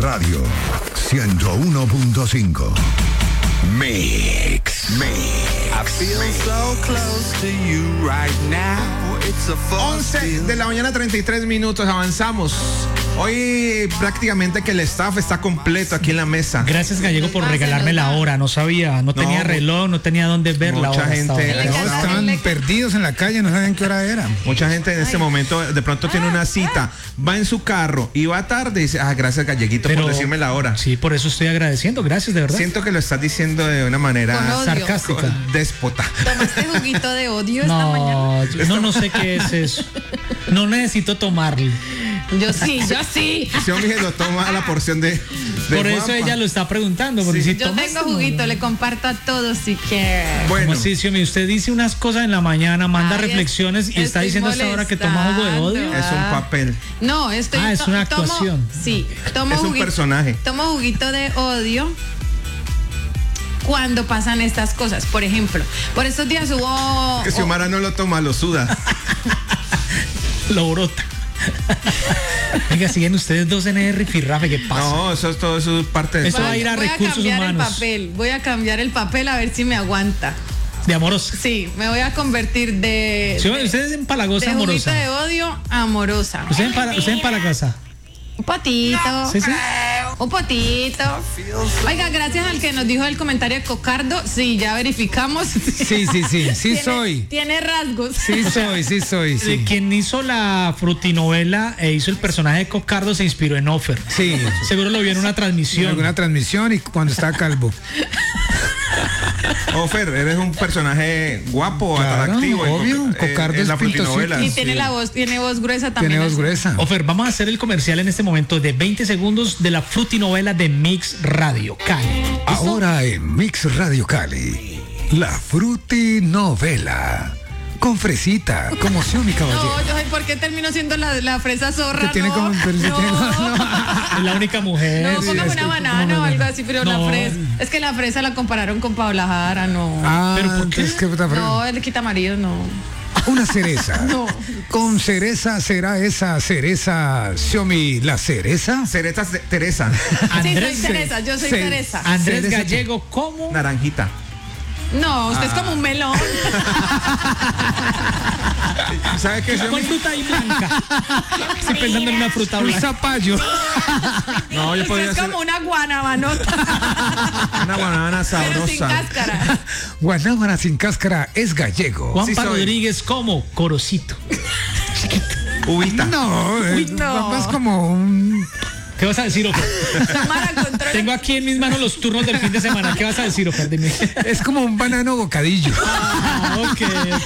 Radio 101.5. Mix. I feel so close to you right now. It's a 11 de la mañana, 33 minutos, avanzamos. Hoy prácticamente que el staff está completo aquí en la mesa. Gracias, Gallego, por regalarme la hora. No sabía, no tenía reloj, no tenía dónde ver la hora. Mucha gente estaban perdidos en la calle, no sabían qué hora era. Mucha gente en este momento de pronto tiene una cita, va en su carro y va tarde y dice, gracias, Galleguito, por decirme la hora. Sí, por eso estoy agradeciendo, gracias, de verdad. Siento que lo estás diciendo de una manera sarcástica, déspota. ¿Tomaste juguito de odio esta mañana? No sé qué es eso. No necesito tomarlo. Yo sí. Si hombre lo toma a la porción de por eso guapa. ella lo está preguntando. Porque si yo tengo juguito, le comparto a todos si quiere. Bueno, sí, usted dice unas cosas en la mañana, manda reflexiones y está diciendo hasta ahora que toma jugo de odio. Es un papel. No, es una actuación. Tomo es un personaje. Tomo juguito de odio cuando pasan estas cosas. Por ejemplo, por estos días hubo... Que si Omara no lo toma, lo suda. Lo brota. Venga, siguen ustedes dos en el rifirrafe, ¿qué pasa? No, eso es parte de eso. Va a ir a recursos humanos. Voy a cambiar el papel a ver si me aguanta. De amorosa. Sí, me voy a convertir de... Usted es empalagosa, amorosa. De odio, amorosa. ¿Usted empalagosa? Un potito. Sí. Un potito. Oiga, gracias al que nos dijo el comentario de Cocardo. Sí, ya verificamos. Sí soy. Tiene rasgos. Sí soy. Quien hizo la frutinovela e hizo el personaje de Cocardo se inspiró en Offer. Sí. Seguro lo vio en una transmisión. En alguna transmisión y cuando estaba calvo. Offer, eres un personaje guapo, atractivo. Obvio, Cocardo en la es frutinovela. Y tiene voz gruesa también. Tiene voz gruesa. Offer, vamos a hacer el comercial en este momento de 20 segundos de la frutinovela de Mix Radio Cali. Ahora en Mix Radio Cali, la frutinovela. Con fresita, como Xiaomi Caballero. No, ¿por qué terminó siendo la fresa zorra? Que tiene como Es la única mujer. No, póngame una banana o algo así, pero la fresa. Es que la fresa la compararon con Paola Jara, no. ¿Pero por qué? No, él le quita marido, no. Una cereza. No. Con cereza será esa cereza Xiaomi la cereza. Cereza Teresa. Sí, soy Teresa, yo soy Teresa. Andrés Cereza. Gallego, ¿cómo? Naranjita. No, usted es como un melón. ¿Sabes qué? ¿Cuál fruta hay blanca? Estoy pensando en una fruta Un blanca. zapallo. No, yo Usted podría es ser como una guanabanota. una banana sabrosa. Pero sin cáscara. Guanábana sin cáscara es gallego. Juanpa soy. Rodríguez, ¿cómo? Corocito. Uvita. No, no. es como un... ¿Qué vas a decir, Ofer? Tamara, controla. Tengo aquí en mis manos los turnos del fin de semana. ¿Qué vas a decir, Ofer? Dime. Es como un banano bocadillo. Ok.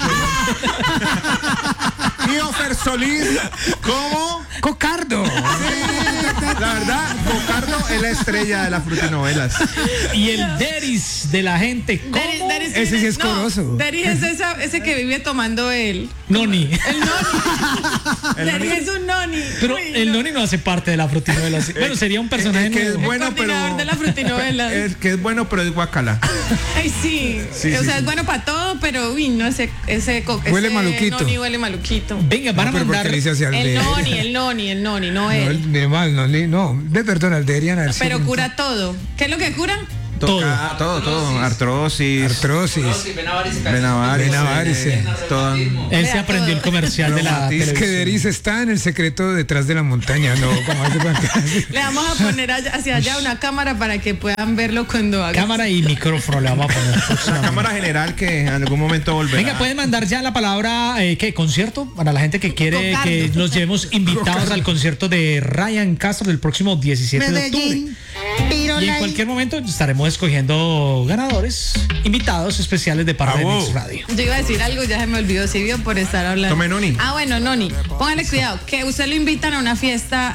Y Offer Solís, ¿cómo? Cocardo. La verdad, Cocardo es la estrella de las frutinovelas. Y el Deris de la gente, ¿cómo? Deris Ese sí es coroso. Deris es ese que vive tomando él. Noni. El noni. Deris es un noni. Pero Uy, el Noni no hace parte de la frutinovela. Bueno, sería un personaje que es nuevo. bueno, coordinador de la frutinovela. que es bueno, pero es guacala. Ay, sí. O sea, es bueno para todo, pero uy, no, ese Huele maluquito. Noni huele maluquito. Venga, van a Pero mandar. porque le dice hacia El noni, no él. Perdona, deberían haber Pero sido- cura todo. ¿Qué es lo que cura? Todo. Todo. Artrosis. Artrosis. Venavarices. Todo. Él se Vea aprendió todo. el comercial de la Es Es que televisión. Deris está en el secreto detrás de la montaña, ¿no? Como hace Le vamos a poner hacia allá una cámara para que puedan verlo cuando haga. Cámara y micrófono le vamos a poner. La próximamente. cámara general que en algún momento volverá. Venga, pueden mandar ya la palabra, ¿qué? ¿Concierto? Para la gente que quiere Cocardo. que los llevemos invitados al concierto de Ryan Castro del próximo 17 de octubre. Y en cualquier momento estaremos escogiendo ganadores, invitados especiales de parte de Mix Radio. Yo iba a decir algo, ya se me olvidó, Silvio, por estar hablando. Tome Noni. Ah, bueno, Noni, póngale cuidado, que usted lo invitan a una fiesta